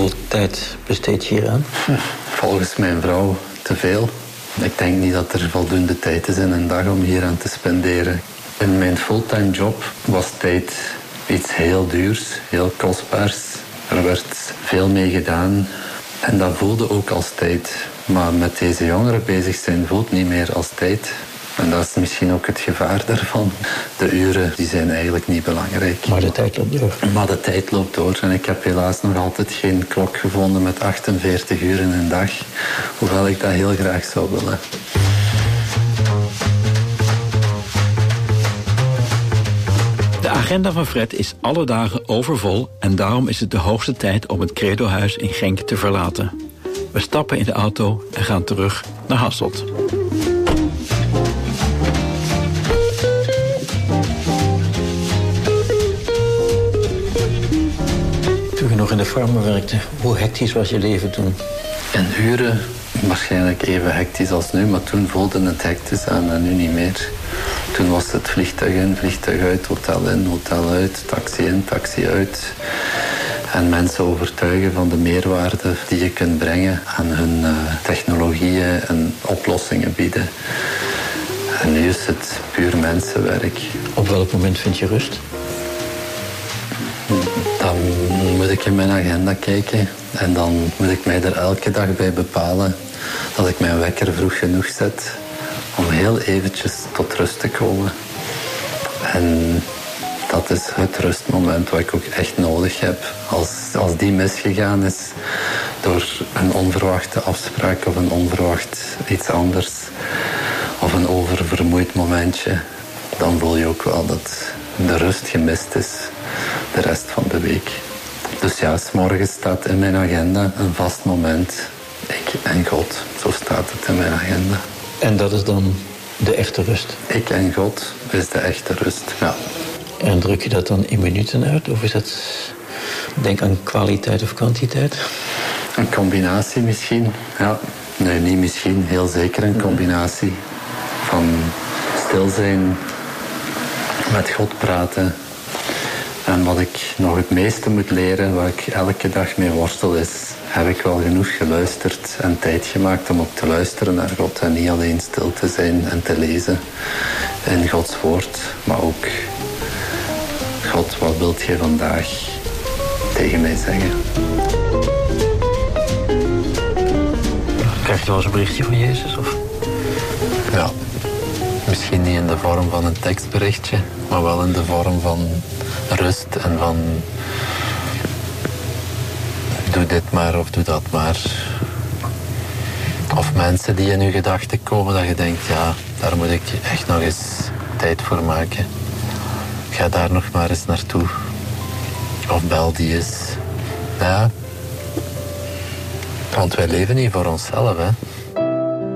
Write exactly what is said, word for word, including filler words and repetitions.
Hoeveel tijd besteed je hier aan? Volgens mijn vrouw te veel. Ik denk niet dat er voldoende tijd is in een dag om hier aan te spenderen. In mijn fulltime job was tijd iets heel duurs, heel kostbaars. Er werd veel mee gedaan en dat voelde ook als tijd. Maar met deze jongeren bezig zijn voelt niet meer als tijd. En dat is misschien ook het gevaar daarvan. De uren die zijn eigenlijk niet belangrijk. Maar de tijd loopt door. Maar de tijd loopt door. En ik heb helaas nog altijd geen klok gevonden met achtenveertig uur in een dag. Hoewel ik dat heel graag zou willen. De agenda van Fred is alle dagen overvol en daarom is het de hoogste tijd om het Credohuis in Genk te verlaten. We stappen in de auto en gaan terug naar Hasselt. Toen je nog in de farmen werkte, hoe hectisch was je leven toen? In uren waarschijnlijk even hectisch als nu, maar toen voelde het hectisch aan en nu niet meer. Toen was het vliegtuig in, vliegtuig uit, hotel in, hotel uit, taxi in, taxi uit. En mensen overtuigen van de meerwaarde die je kunt brengen aan hun uh, technologieën en oplossingen bieden. En nu is het puur mensenwerk. Op welk moment vind je rust? Dan moet ik in mijn agenda kijken en dan moet ik mij er elke dag bij bepalen dat ik mijn wekker vroeg genoeg zet om heel eventjes tot rust te komen. En dat is het rustmoment wat ik ook echt nodig heb. Als, als die misgegaan is door een onverwachte afspraak of een onverwacht iets anders of een oververmoeid momentje, dan voel je ook wel dat de rust gemist is de rest van de week. Dus ja, 's morgens staat in mijn agenda een vast moment. Ik en God, zo staat het in mijn agenda. En dat is dan de echte rust? Ik en God is de echte rust, ja. En druk je dat dan in minuten uit? Of is dat, denk aan kwaliteit of kwantiteit? Een combinatie misschien, ja. Nee, niet misschien, heel zeker een combinatie. Van stil zijn, met God praten. En wat ik nog het meeste moet leren, waar ik elke dag mee worstel, is: heb ik wel genoeg geluisterd en tijd gemaakt om ook te luisteren naar God en niet alleen stil te zijn en te lezen in Gods woord, maar ook: God, wat wilt je vandaag tegen mij zeggen? Krijg je wel eens een berichtje van Jezus? Of? Ja, misschien niet in de vorm van een tekstberichtje, maar wel in de vorm van rust en van: doe dit maar of doe dat maar. Of mensen die in je gedachten komen dat je denkt: ja, daar moet ik echt nog eens tijd voor maken. Ga daar nog maar eens naartoe. Of bel die eens. Ja. Want wij leven niet voor onszelf, hè.